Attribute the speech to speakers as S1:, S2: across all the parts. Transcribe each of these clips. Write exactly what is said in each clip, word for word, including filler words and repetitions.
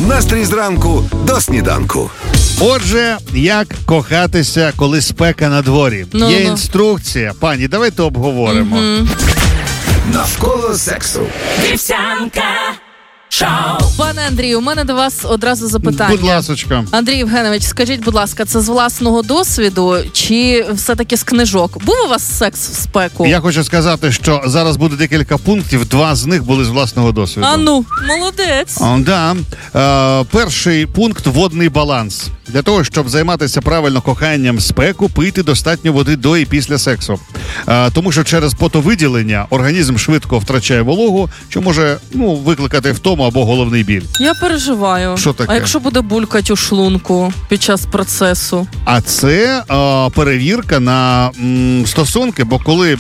S1: Настрій зранку до сніданку.
S2: Отже, як кохатися, коли спека на дворі?
S3: Ну,
S2: Є
S3: ну.
S2: інструкція. Пані, давайте обговоримо.
S3: Мгм.
S1: Навколо сексу.
S4: Вівсянка шоу.
S3: Пане Андрію, у мене до вас одразу запитання.
S2: Будь ласочка.
S3: Андрій Євгенович, скажіть, будь ласка, це з власного досвіду чи все-таки з книжок? Був у вас секс в спеку?
S2: Я хочу сказати, що зараз буде декілька пунктів, два з них були з власного досвіду.
S3: А ну, молодець.
S2: А, да. Е, перший пункт – водний баланс. Для того, щоб займатися правильно коханням в спеку, пити достатньо води до і після сексу. Е, тому що через потовиділення організм швидко втрачає вологу, що може ну, викликати втому або головний біль.
S3: Я переживаю.
S2: Що таке?
S3: А якщо буде булькать у шлунку під час процесу?
S2: А це е, перевірка на м, стосунки, бо коли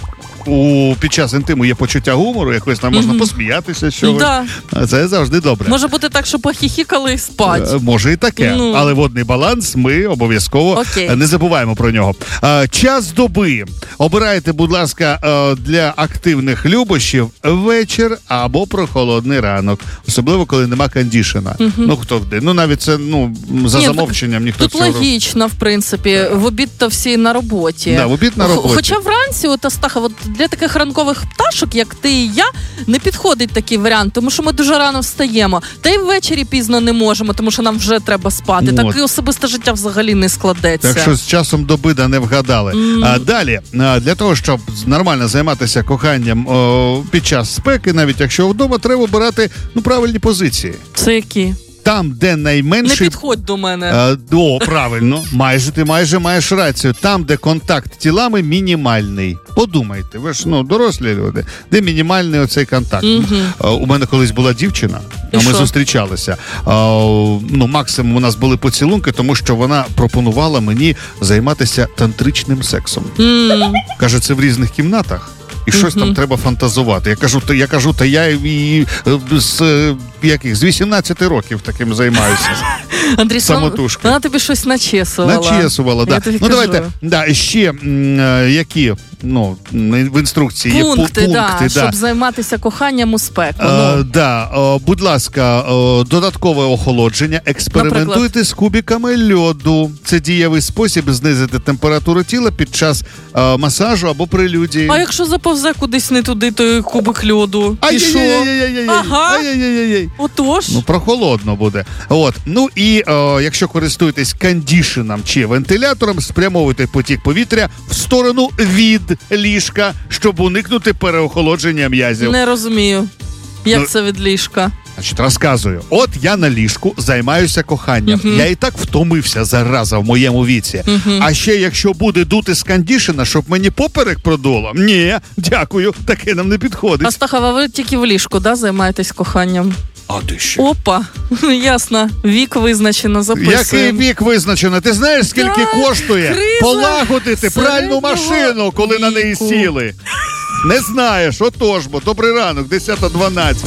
S2: у, під час інтиму є почуття гумору, якось там можна посміятися з чогось.
S3: Да.
S2: Це завжди добре.
S3: Може бути так, що похіхікали і спать.
S2: Е, Може і таке,
S3: Ну.
S2: але водний баланс ми обов'язково
S3: Окей.
S2: е, не забуваємо про нього. Е, Час доби. Обирайте, будь ласка, е, для активних любощів вечір або прохолодний ранок. Особливо, коли нема кондішена. Ну, хто в день? Ну, навіть це, ну, за
S3: Ні,
S2: замовченням ніхто
S3: Тут
S2: цього...
S3: логічно, в принципі. В обід-то всі на роботі.
S2: Да, в обід на
S3: Х-
S2: роботі.
S3: Хоча вранці, от, Астаха, от для таких ранкових пташок, як ти і я, не підходить такий варіант, тому що ми дуже рано встаємо. Та й ввечері пізно не можемо, тому що нам вже треба спати.
S2: От.
S3: Так і особисте життя взагалі не складеться.
S2: Так що з часом доби да не вгадали. А далі, а, для того, щоб нормально займатися коханням о, під час спеки, навіть якщо вдома, треба обирати ну, правильні позиції.
S3: Це які?
S2: Там, де
S3: Не
S2: найменший...
S3: підходь до мене.
S2: Е, О, правильно, майже ти майже маєш рацію. Там, де контакт тілами мінімальний. Подумайте, ви ж ну дорослі люди, де мінімальний оцей контакт. Е, У мене колись була дівчина,
S3: І
S2: а ми
S3: що?
S2: зустрічалися. Е, Ну, максимум у нас були поцілунки, тому що вона пропонувала мені займатися тантричним сексом.
S3: М.
S2: Каже, це в різних кімнатах. І щось там треба фантазувати. Я кажу, та я кажу, та я і е, з е, яких з вісімнадцяти років таким займаюся.
S3: Андрій,
S2: самотужки.
S3: вона тобі щось начесувала.
S2: Начесувала, да.
S3: Я тобі
S2: Ну
S3: кажу.
S2: давайте, да, ще м, е, які ну в інструкції є пу-
S3: Пункти,
S2: пункти,
S3: да,
S2: да.
S3: щоб займатися коханням у спеку.
S2: Е,
S3: Ну.
S2: да, е, будь ласка, е, додаткове охолодження. Експериментуйте з кубиками льоду. Це дієвий спосіб знизити температуру тіла під час е, масажу або прелюдії.
S3: А якщо заповзе кудись не туди, той кубик льоду? І що?
S2: Ай-яй-яй-яй-яй-яй.
S3: Ага.
S2: Ай-яй-яй-яй.
S3: Отож.
S2: Ну, прохолодно буде. От. Ну і е, якщо користуєтесь кондішеном чи вентилятором, спрямовуйте потік повітря в сторону від ліжка, щоб уникнути переохолодження м'язів.
S3: Не розумію. Як
S2: Ну,
S3: це від ліжка?
S2: Значить, розказую. От я на ліжку займаюся коханням. Я і так втомився зараза в моєму віці. А ще якщо буде дути з кондішена, щоб мені поперек продуло? Ні, дякую, таке нам не підходить.
S3: Астахова, ви тільки в ліжку, да, займаєтесь коханням?
S2: А ти що?
S3: Опа, ясно. Вік визначено, записуємо.
S2: Який вік визначено? Ти знаєш, скільки
S3: Так,
S2: коштує
S3: криза
S2: полагодити пральну
S3: середнього
S2: машину, коли на неї
S3: віку.
S2: сіли? Не знаєш, отож бо. Добрий ранок, десята дванадцять.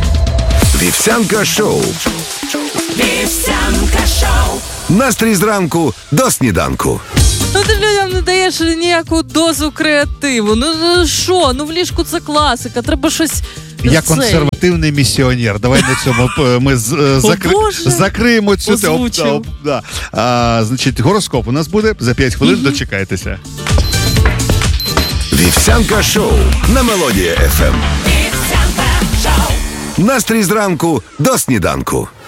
S1: Вівсянка шоу.
S4: Вівсянка шоу.
S1: Настрій зранку до сніданку.
S3: Ну ти людям не даєш ніяку дозу креативу. Ну ну, що? Ну в ліжку це класика, треба щось...
S2: Я
S3: цей.
S2: консервативний місіонер. Давай на цьому е, ми з- е, закри...
S3: Боже!
S2: закриємо цю тему.
S3: Озвучив.
S2: Да. А, значить, гороскоп у нас буде за п'ять хвилин. Дочекайтеся.
S1: Вівсянка шоу на Мелодія еф ем.
S4: Вівсянка шоу.
S1: Настрій зранку до сніданку.